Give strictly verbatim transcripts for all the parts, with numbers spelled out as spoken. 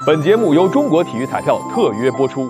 本节目由中国体育彩票特约播出。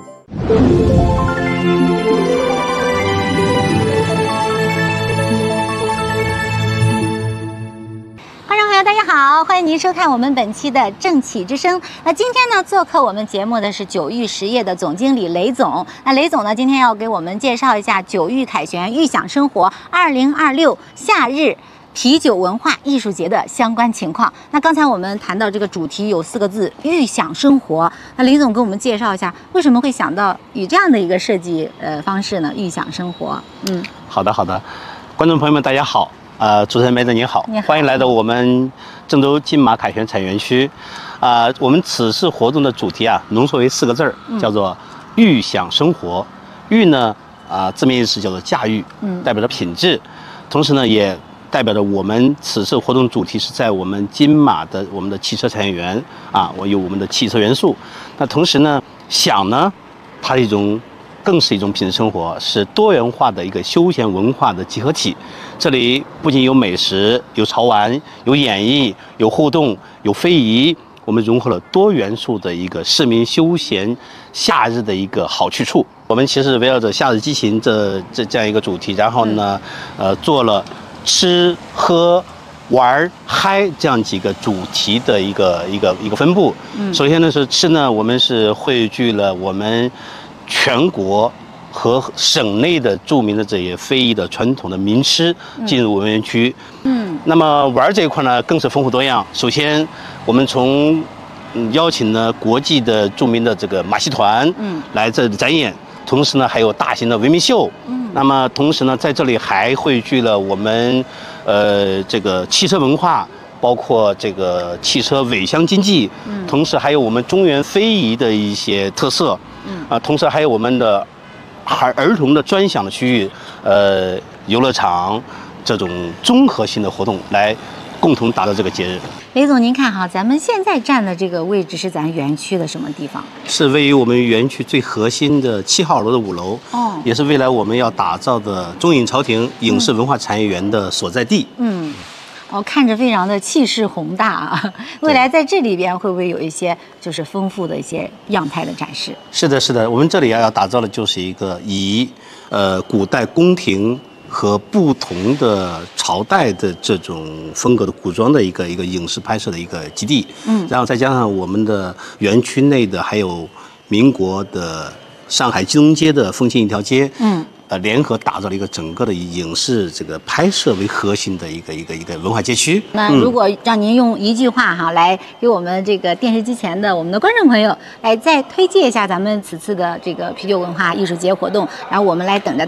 大家好，欢迎您收看我们本期的正气之声。那今天呢，做客我们节目的是九玉实业的总经理雷总。那雷总呢，今天要给我们介绍一下九玉凯旋预享生活二零二六夏日啤酒文化艺术节的相关情况。那刚才我们谈到这个主题有四个字：预享生活。那雷总给我们介绍一下，为什么会想到以这样的一个设计呃方式呢？预享生活。嗯， 好的，好的，观众朋友们，大家好。呃，主持人梅子您好， 你好， 欢迎来到我们郑州金马凯旋产园区。啊、呃，我们此次活动的主题啊，浓缩为四个字儿，叫做“预享生活”。预呢，啊、呃，字面意思叫做驾驭，嗯，代表着品质，同时呢，也代表着我们此次活动主题是在我们金马的我们的汽车产业园啊，我有我们的汽车元素。那同时呢，享呢，它是一种。更是一种品质生活，是多元化的一个休闲文化的集合体。这里不仅有美食、有潮玩、有演绎、有互动、有非遗，我们融合了多元素的一个市民休闲夏日的一个好去处。我们其实围绕着夏日激情这这这样一个主题，然后呢，呃，做了吃喝玩嗨这样几个主题的一个一个一个分布。嗯，首先呢是吃呢，我们是汇聚了我们全国和省内的著名的这些非遗的传统的名吃进入我们园区。嗯，那么玩这一块呢，更是丰富多样。首先，我们从邀请了国际的著名的这个马戏团，嗯，来这里展演。同时呢，还有大型的文明秀。嗯，那么同时呢，在这里还汇聚了我们呃这个汽车文化。包括这个汽车尾箱经济，嗯，同时还有我们中原非遗的一些特色，嗯，啊，同时还有我们的儿儿童的专享的区域，呃，游乐场这种综合性的活动，来共同打造这个节日。 雷总，您看哈，咱们现在站的这个位置是咱园区的什么地方？ 是位于我们园区最核心的七号楼的五楼，哦，也是未来我们要打造的中影朝廷影视文化产业园的所在地。嗯。 哦，看着非常的气势宏大啊！未来在这里边会不会有一些就是丰富的一些样态的展示？ 是的，是的，我们这里要打造的就是一个以呃古代宫廷和不同的朝代的这种风格的古装的一个一个影视拍摄的一个基地。嗯，然后再加上我们的园区内的还有民国的上海金融街的风情一条街。嗯。呃，联合打造了一个整个的以影视这个拍摄为核心的一个一个一个文化街区。 那如果让您用一句话哈，来给我们这个电视机前的我们的观众朋友，来再推介一下咱们此次的这个啤酒文化艺术节活动，然后我们来等着。